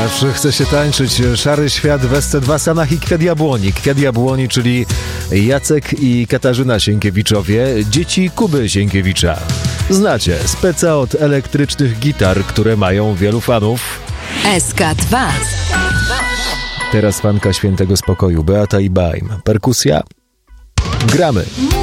Zawsze chce się tańczyć. Szary świat w SC2 Sanach i Kwiat Jabłoni. Kwiat Jabłoni, czyli Jacek i Katarzyna Sienkiewiczowie, dzieci Kuby Sienkiewicza. Znacie speca od elektrycznych gitar, które mają wielu fanów. SK2. Teraz fanka Świętego Spokoju, Beata i Baim. Perkusja. Gramy.